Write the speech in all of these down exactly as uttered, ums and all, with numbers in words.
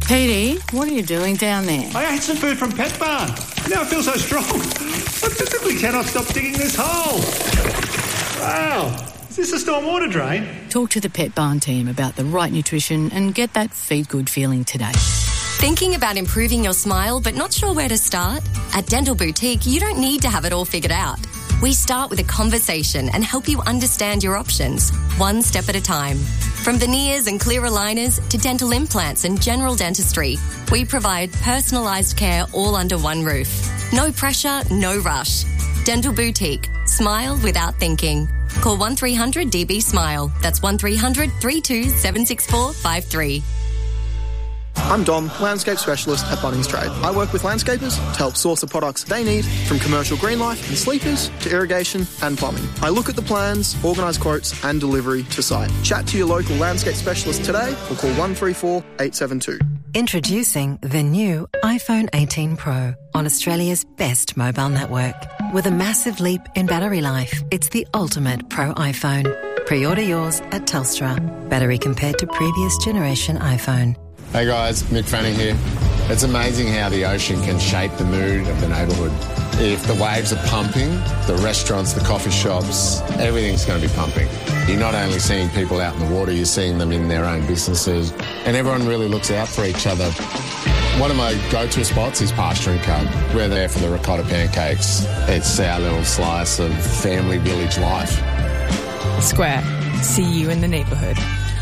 Petey, what are you doing down there? I ate some food from Pet Barn. Now I feel so strong. I physically cannot stop digging this hole. Wow. Is this a stormwater drain? Talk to the Pet Barn team about the right nutrition and get that feed good feeling today. Thinking about improving your smile but not sure where to start? At Dental Boutique, you don't need to have it all figured out. We start with a conversation and help you understand your options, one step at a time. From veneers and clear aligners to dental implants and general dentistry, we provide personalised care all under one roof. No pressure, no rush. Dental Boutique. Smile without thinking. Call one three hundred D B SMILE. That's one three hundred, three two seven six four five three. I'm Dom, landscape specialist at Bunnings Trade. I work with landscapers to help source the products they need, from commercial green life and sleepers to irrigation and plumbing. I look at the plans, organise quotes and delivery to site. Chat to your local landscape specialist today or call one three four eight seven two. Introducing the new iPhone eighteen Pro on Australia's best mobile network. With a massive leap in battery life, it's the ultimate Pro iPhone. Pre-order yours at Telstra. Battery compared to previous generation iPhone. Hey guys, Mick Fanning here. It's amazing how the ocean can shape the mood of the neighbourhood. If the waves are pumping, the restaurants, the coffee shops, everything's going to be pumping. You're not only seeing people out in the water, you're seeing them in their own businesses, and everyone really looks out for each other. One of my go-to spots is Pasture and Cub. We're there for the ricotta pancakes. It's our little slice of family village life. Square. See you in the neighbourhood.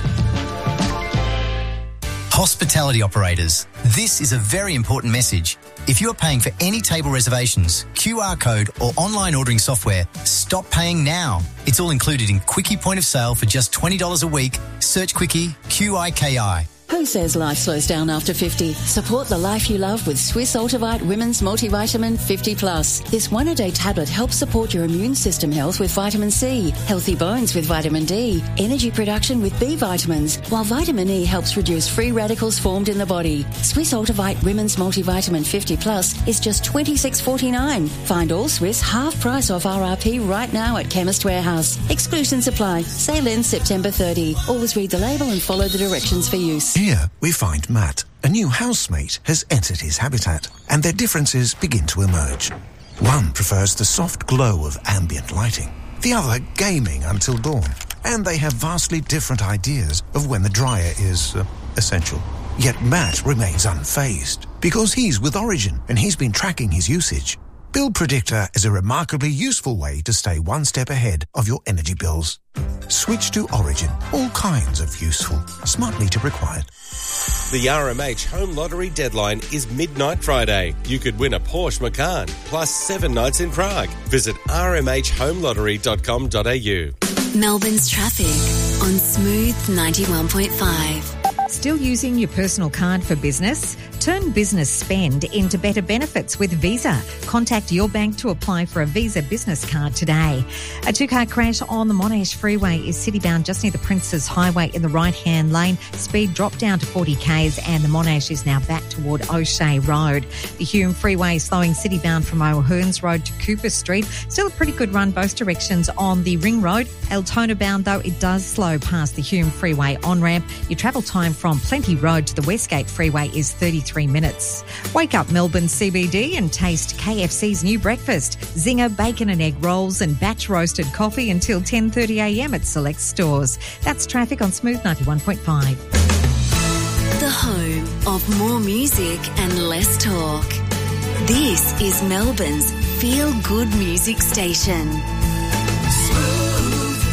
Hospitality operators, this is a very important message. If you are paying for any table reservations, Q R code or online ordering software, stop paying now. It's all included in Quickie Point of Sale for just twenty dollars a week. Search Quickie, Q I K I. Who says life slows down after fifty? Support the life you love with Swiss Ultivite Women's Multivitamin fifty plus. This one-a-day tablet helps support your immune system health with vitamin C, healthy bones with vitamin D, energy production with B vitamins, while vitamin E helps reduce free radicals formed in the body. Swiss Ultivite Women's Multivitamin fifty plus is just twenty-six forty-nine. Find all Swiss half price off R R P right now at Chemist Warehouse. Exclusions apply. Sale ends September thirtieth. Always read the label and follow the directions for use. Here we find Matt. A new housemate has entered his habitat, and their differences begin to emerge. One prefers the soft glow of ambient lighting, the other gaming until dawn, and they have vastly different ideas of when the dryer is uh, essential. Yet Matt remains unfazed, because he's with Origin and he's been tracking his usage. Bill Predictor is a remarkably useful way to stay one step ahead of your energy bills. Switch to Origin. All kinds of useful. Smart meter required. The R M H Home Lottery deadline is midnight Friday. You could win a Porsche Macan plus seven nights in Prague. Visit r m h home lottery dot com dot a u. Melbourne's traffic on Smooth ninety-one point five. Still using your personal card for business? Turn business spend into better benefits with Visa. Contact your bank to apply for a Visa business card today. A two-car crash on the Monash Freeway is city-bound just near the Princes Highway in the right-hand lane. Speed dropped down to forty kays and the Monash is now back toward O'Shea Road. The Hume Freeway slowing city-bound from O'Hearns Road to Cooper Street. Still a pretty good run both directions on the Ring Road. Altona bound, though, it does slow past the Hume Freeway on-ramp. Your travel time from Plenty Road to the Westgate Freeway is thirty-three minutes. Wake up Melbourne C B D and taste K F C's new breakfast. Zinger bacon and egg rolls and batch roasted coffee until ten thirty a m at select stores. That's traffic on Smooth ninety-one point five. The home of more music and less talk. This is Melbourne's feel-good music station. Smooth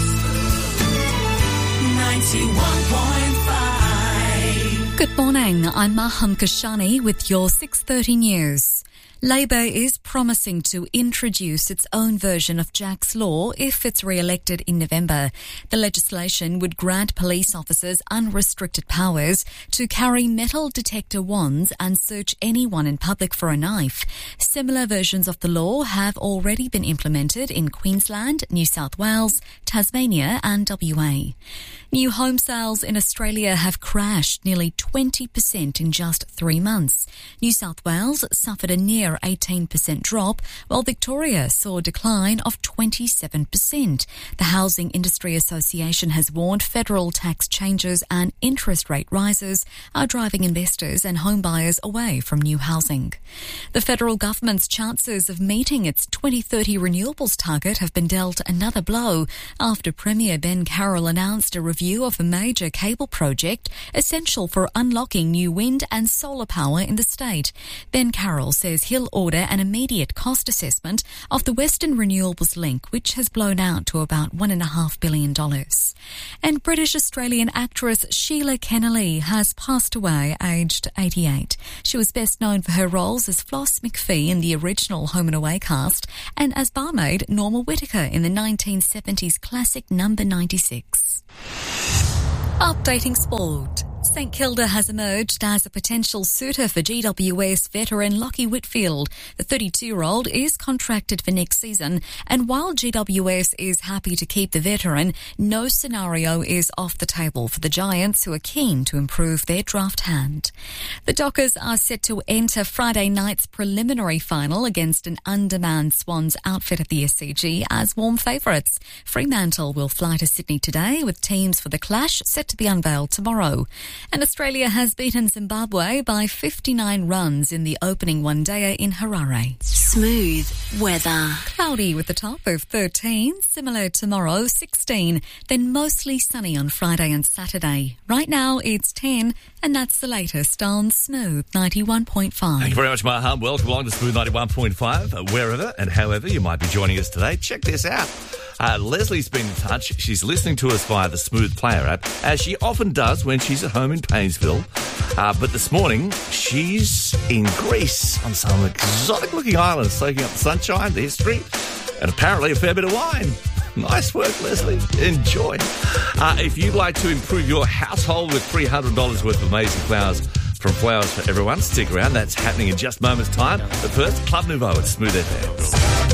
ninety-one point five. Good morning, I'm Maham Kashani with your six thirty news. Labor is promising to introduce its own version of Jack's Law if it's re-elected in November. The legislation would grant police officers unrestricted powers to carry metal detector wands and search anyone in public for a knife. Similar versions of the law have already been implemented in Queensland, New South Wales, Tasmania and W A. New home sales in Australia have crashed nearly twenty percent in just three months. New South Wales suffered a near further eighteen percent drop, while Victoria saw a decline of twenty-seven percent. The Housing Industry Association has warned federal tax changes and interest rate rises are driving investors and home buyers away from new housing. The federal government's chances of meeting its twenty thirty renewables target have been dealt another blow after Premier Ben Carroll announced a review of a major cable project essential for unlocking new wind and solar power in the state. Ben Carroll says he'll order an immediate cost assessment of the Western Renewables Link, which has blown out to about one point five billion dollars. And British-Australian actress Sheila Kennelly has passed away aged eighty-eight. She was best known for her roles as Floss McPhee in the original Home and Away cast and as barmaid Norma Whitaker in the nineteen seventies classic Number ninety-six. Updating sport. St Kilda has emerged as a potential suitor for G W S veteran Lockie Whitfield. The thirty-two-year-old is contracted for next season, and while G W S is happy to keep the veteran, no scenario is off the table for the Giants, who are keen to improve their draft hand. The Dockers are set to enter Friday night's preliminary final against an undermanned Swans outfit at the S C G as warm favourites. Fremantle will fly to Sydney today, with teams for the clash set to be unveiled tomorrow. And Australia has beaten Zimbabwe by fifty-nine runs in the opening one-dayer in Harare. Smooth weather. Cloudy with a top of thirteen, similar tomorrow, sixteen, then mostly sunny on Friday and Saturday. Right now it's ten, and that's the latest on Smooth ninety-one point five. Thank you very much, Maham. Welcome along to Smooth ninety-one point five, wherever and however you might be joining us today. Check this out. Uh, Leslie's been in touch. She's listening to us via the Smooth Player app, as she often does when she's at home in Paynesville. Uh, but this morning, she's in Greece on some exotic-looking islands, soaking up the sunshine, the history, and apparently a fair bit of wine. Nice work, Leslie. Enjoy. Uh, if you'd like to improve your household with three hundred dollars worth of amazing flowers from Flowers for Everyone, stick around. That's happening in just moments' time. But first, Club Nouveau at Smooth F M.